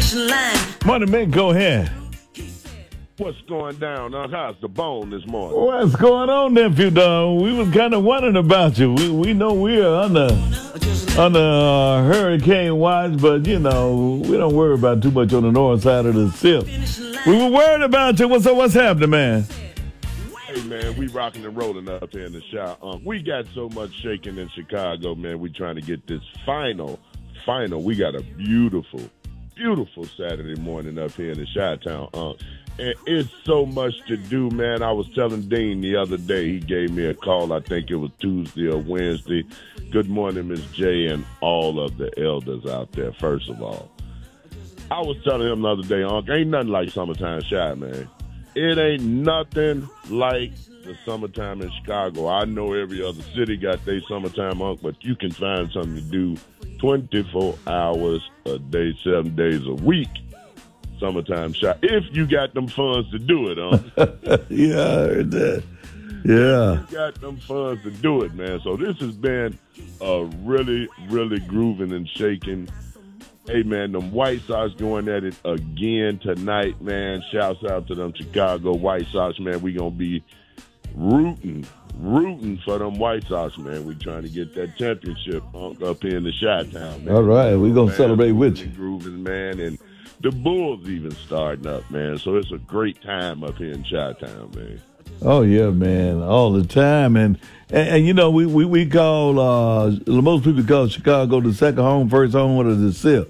Money man, go ahead. What's going down? How's the bone this morning? What's going on, nephew Don? We was kind of wondering about you. We know we're under hurricane watch, but we don't worry about too much on the north side of the SIP. We were worried about you. What's happening, man? Hey, man, we rocking and rolling up here in the Chi. We got so much shaking in Chicago, man. We trying to get this final. We got a beautiful Saturday morning up here in the Chi-Town. And it's so much to do, man. I was telling Dean the other day, he gave me a call, I think it was Tuesday or Wednesday. Good morning, Miss J, and all of the elders out there, first of all. I was telling him the other day, ain't nothing like summertime Chi, man. It ain't nothing like the summertime in Chicago. I know every other city got their summertime, but you can find something to do 24 hours a day, 7 days a week. Summertime shot. If you got them funds to do it, Yeah, I heard that. Yeah. You got them funds to do it, man. So this has been a really grooving and shaking. Hey, man, them White Sox going at it again tonight, man. Shouts out to them Chicago White Sox, man. We going to be rooting for them White Sox, man. We trying to get that championship up here in the Chi-Town, man. All right, we going to celebrate with you. Grooving, man, and the Bulls even starting up, man. So it's a great time up here in Chi-Town, man. Oh, yeah, man, all the time. And we call, most people call Chicago the second home, first home of the SIP.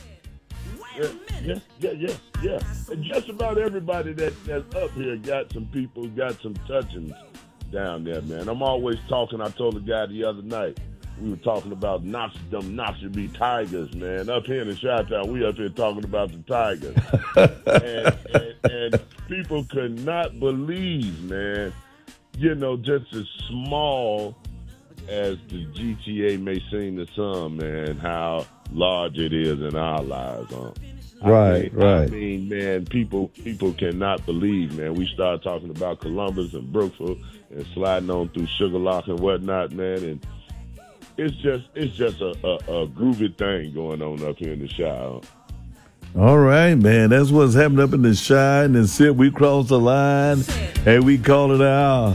Yeah. And just about everybody that's up here got some people, got some touchings down there, man. I'm always talking. I told the guy the other night, we were talking about them Knoxville Tigers, man. Up here in the Chi-Town, we up here talking about the Tigers. and people could not believe, man, just as small as the GTA may seem to some, man, how large it is in our lives, Right. I mean, man, people cannot believe, man. We started talking about Columbus and Brookfield and sliding on through Sugar Lock and whatnot, man, and it's just a groovy thing going on up here in the Chi. All right, man. That's what's happening up in the Chi and the SIP. We crossed the line and we call it our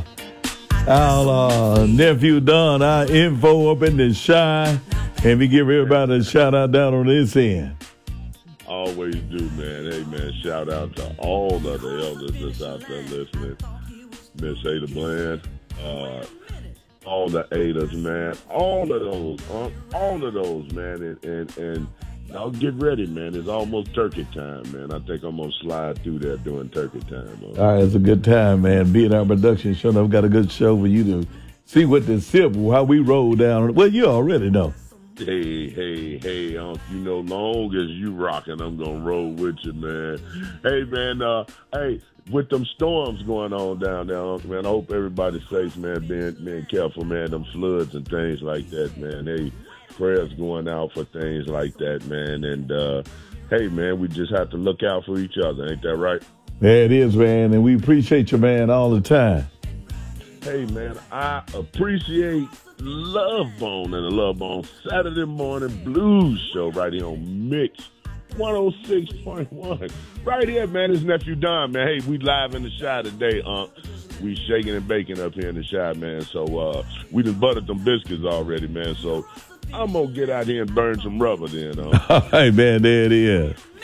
nephew Don, our info up in the Chi, and we give everybody a shout out down on this end. Always do, man. Hey, man, shout out to all of the elders that's out there listening. Miss Ada Bland, all the Adas, man. All of those, man. And I'll get ready, man. It's almost turkey time, man. I think I'm going to slide through there during turkey time. All right, it's a good time, man. Being our production show, I've got a good show for you to see what the SIP, how we roll down. Well, you already know. Hey, long as you rocking, I'm going to roll with you, man. Hey, man, with them storms going on down there, man, I hope everybody's safe, man, being careful, man, them floods and things like that, man. Hey, prayers going out for things like that, man. And, hey, man, we just have to look out for each other. Ain't that right? Yeah, it is, man, and we appreciate you, man, all the time. Hey, man, I appreciate Love Bone and the Love Bone Saturday morning blues show right here on Mix 106.1. Right here, man. It's Nephew Don, man. Hey, we live in the Chi today, We shaking and baking up here in the Chi, man. So we done buttered them biscuits already, man. So I'm going to get out here and burn some rubber then. All right, man. There it is.